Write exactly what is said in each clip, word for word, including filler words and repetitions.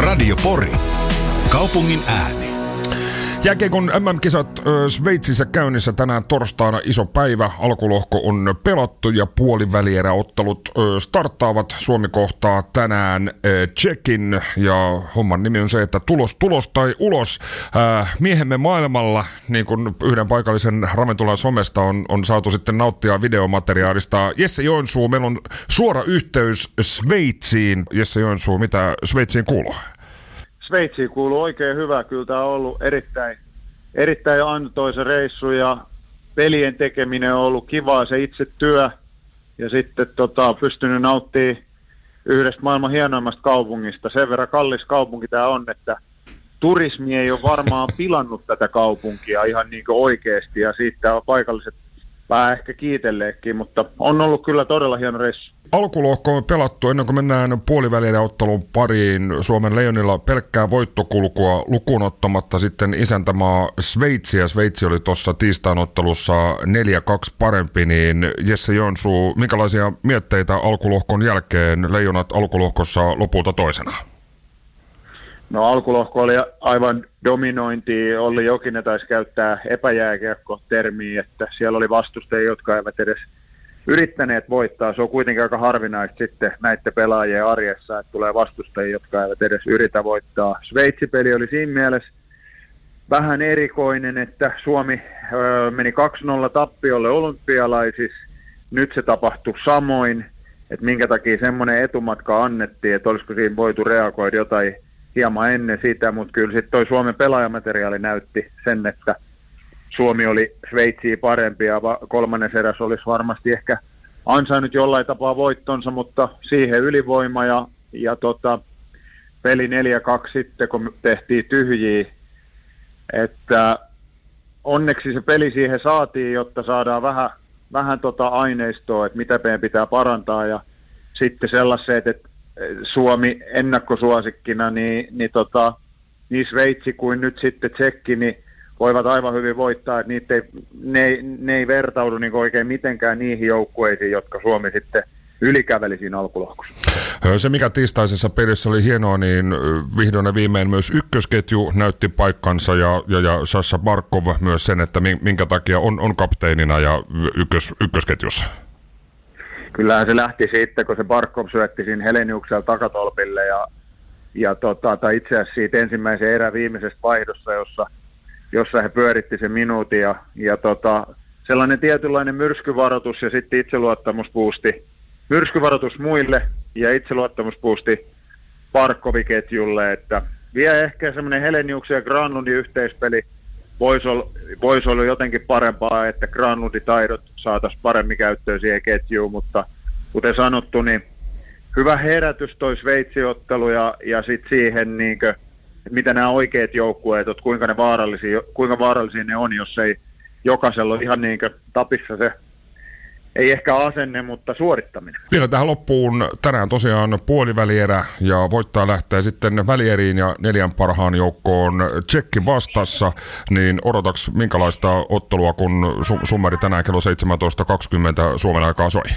Radio Pori. Kaupungin ääni. Jääkiekon M M-kisat Sveitsissä käynnissä tänään torstaina iso päivä. Alkulohko on pelattu ja puolivälieräottelut starttaavat. Suomi kohtaa tänään Tšekin ja homman nimi on se, että tulos, tulos tai ulos. Miehemme maailmalla, niin kuin yhden paikallisen ravintolan somesta on, on saatu sitten nauttia videomateriaalista. Jesse Joensuu, meillä on suora yhteys Sveitsiin. Jesse Joensuu, mitä Sveitsiin kuuluu? Sveitsiin kuuluu oikein hyvä. Kyllä tämä on ollut erittäin, erittäin antoisa reissu ja pelien tekeminen on ollut kivaa, se itse työ. Ja sitten tota, pystynyt nauttimaan yhdestä maailman hienoimmasta kaupungista. Sen verran kallis kaupunki tämä on, että turismi ei ole varmaan pilannut tätä kaupunkia ihan niin kuin oikeasti. Ja siitä on paikalliset vähän ehkä kiitelleekin, mutta on ollut kyllä todella hieno reissu. Alkulohko on pelattu ennen kuin mennään puolivälierä-ottelun pariin. Suomen Leijonilla pelkkää voittokulkua lukuun ottamatta sitten isäntämaa Sveitsiä. Sveitsi oli tuossa tiistainottelussa neljä kaksi parempi, niin Jesse Joensuu, minkälaisia mietteitä alkulohkon jälkeen Leijonat alkulohkossa lopulta toisena? No alkulohko oli aivan dominointi. Olli Jokinen taisi käyttää epäjääkiekko-termiä, että siellä oli vastustajia, jotka eivät edes yrittäneet voittaa. Se on kuitenkin aika harvinaista sitten näiden pelaajien arjessa, että tulee vastustajia, jotka eivät edes yritä voittaa. Sveitsi-peli oli siinä mielessä vähän erikoinen, että Suomi öö, meni kaksi nolla tappiolle olympialaisissa. Nyt se tapahtui samoin, että minkä takia semmoinen etumatka annettiin, että olisiko siinä voitu reagoida jotain hieman ennen sitä, mutta kyllä sitten toi Suomen pelaajamateriaali näytti sen, että Suomi oli Sveitsiä parempi ja kolmannen eräs olisi varmasti ehkä ansainnut jollain tapaa voittonsa, mutta siihen ylivoima ja, ja tota, peli neljä kaksi sitten, kun tehtiin tyhjiä. Että onneksi se peli siihen saatiin, jotta saadaan vähän, vähän tota aineistoa, että mitä meidän pitää parantaa. Ja sitten sellaiset, että Suomi ennakkosuosikkina, niin, niin, tota, niin Sveitsi kuin nyt sitten Tšekki, niin voivat aivan hyvin voittaa, että niitä ei, ne, ei, ne ei vertaudu niin oikein mitenkään niihin joukkueisiin, jotka Suomi sitten ylikäveli siinä alkulohkossa. Se, mikä tiistaisessa pelissä oli hienoa, niin vihdoin ja viimein myös ykkösketju näytti paikkansa ja, ja, ja Sasha Barkov myös sen, että minkä takia on, on kapteenina ja ykkös, ykkösketjussa. Kyllähän se lähti siitä, kun se Barkov syötti siinä Heleniuksella takatolpille ja, ja tota, tai itse asiassa siitä ensimmäisen erän viimeisestä vaihdossa, jossa jossa he pyöritti sen minuutin ja, ja tota, sellainen tietynlainen myrskyvaroitus ja sitten itseluottamuspuusti, myrskyvaroitus muille ja itseluottamuspuusti Barkoviketjulle, että vielä ehkä semmoinen Heleniuksen ja Granlundin yhteispeli voisi olla, vois olla jotenkin parempaa, että Granlundin taidot saataisiin paremmin käyttöön siihen ketjuun, mutta kuten sanottu, niin hyvä herätys toi Sveitsi-ottelu ja, ja sitten siihen niinkö mitä nämä oikeat joukkueet, että kuinka, ne vaarallisia, kuinka vaarallisia ne on, jos ei jokaisella ole ihan niin kuin tapissa se, ei ehkä asenne, mutta suorittaminen. Vielä tähän loppuun tänään tosiaan puolivälierä ja voittaa lähtee sitten välieriin ja neljän parhaan joukkoon Tšekki vastassa, niin odotaks minkälaista ottelua, kun su- summeri tänään kello seitsemäntoista kaksikymmentä Suomen aikaa soi?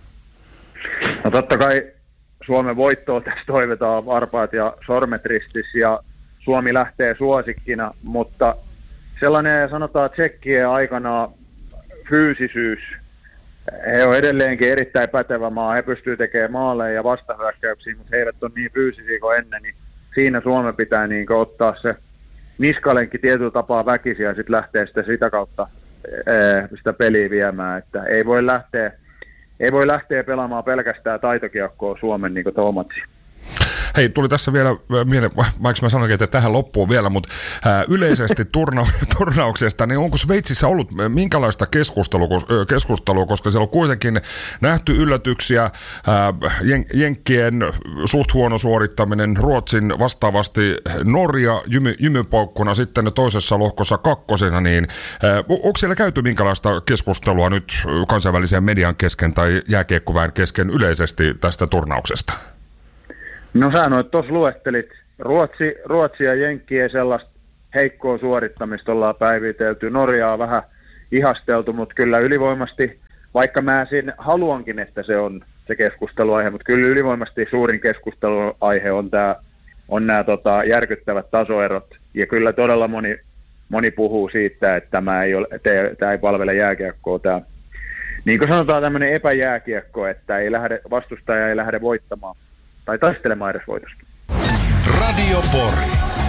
No totta kai Suomen voittoa tässä toivotaan varpaat ja sormet ristissä ja Suomi lähtee suosikkina, mutta sellainen sanotaan Tšekkien aikana fyysisyys. He on edelleenkin erittäin pätevä maa, he pystyy tekemään maaleja ja vastahyökkäyksiä, mutta he eivät ole niin fyysisiä kuin ennen, niin siinä Suomen pitää niin ottaa se niskalenkki tietyllä tapaa väkisin ja sitten lähtee sitä, sitä kautta sitä peliä viemään, että ei voi lähteä Ei voi lähteä pelaamaan pelkästään taitokiekkoa Suomen niin kuin Tomatsi. Hei, tuli tässä vielä mieleen, vaikka mä sanoinkin, että tähän loppuu vielä, mutta ää, yleisesti turna- turnauksesta, niin onko Sveitsissä ollut minkälaista keskustelua, keskustelua, koska siellä on kuitenkin nähty yllätyksiä, ää, jen- Jenkkien suht huono suorittaminen, Ruotsin vastaavasti Norja jymy, jymypaukkuna sitten toisessa lohkossa kakkosena, niin ää, onko siellä käyty minkälaista keskustelua nyt kansainvälisen median kesken tai jääkiekkoväen kesken yleisesti tästä turnauksesta? No sä noit tuossa luettelit. Ruotsi, Ruotsi ja Jenkkien sellaista heikkoa suorittamista ollaan päivitelty. Norjaa on vähän ihasteltu, mutta kyllä ylivoimasti, vaikka mä siinä haluankin, että se on se keskusteluaihe, mutta kyllä ylivoimasti suurin keskusteluaihe on tämä on nämä tota, järkyttävät tasoerot. Ja kyllä todella moni, moni puhuu siitä, että tämä ei, ole, tämä ei palvele jääkiekkoa. Tämä, niin kuin sanotaan, tämmöinen epäjääkiekko, että ei lähde, vastustaja ei lähde voittamaan tai taistelemaan edes voitosta. Radio Pori.